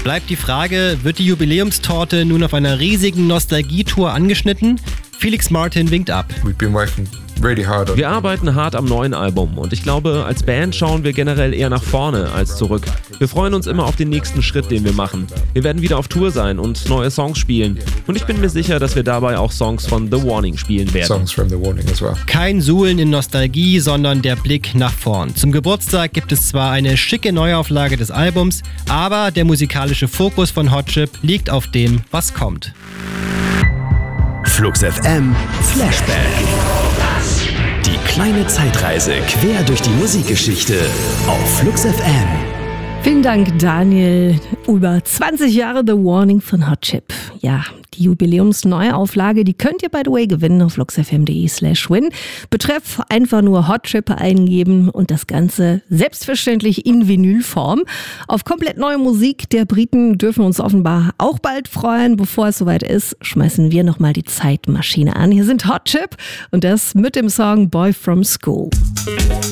Bleibt die Frage, wird die Jubiläumstorte nun auf einer riesigen Nostalgietour angeschnitten? Felix Martin winkt ab. Wir arbeiten hart am neuen Album und ich glaube, als Band schauen wir generell eher nach vorne als zurück. Wir freuen uns immer auf den nächsten Schritt, den wir machen. Wir werden wieder auf Tour sein und neue Songs spielen. Und ich bin mir sicher, dass wir dabei auch Songs von The Warning spielen werden. Kein Suhlen in Nostalgie, sondern der Blick nach vorn. Zum Geburtstag gibt es zwar eine schicke Neuauflage des Albums, aber der musikalische Fokus von Hot Chip liegt auf dem, was kommt. Flux FM Flashback. Die kleine Zeitreise quer durch die Musikgeschichte auf Flux FM. Vielen Dank, Daniel. Über 20 Jahre The Warning von Hot Chip. Ja, die Jubiläumsneuauflage, die könnt ihr by the way gewinnen auf fluxfm.de/win. Betreff einfach nur Hot Chip eingeben und das Ganze selbstverständlich in Vinylform. Auf komplett neue Musik der Briten dürfen wir uns offenbar auch bald freuen. Bevor es soweit ist, schmeißen wir nochmal die Zeitmaschine an. Hier sind Hot Chip und das mit dem Song Boy from School.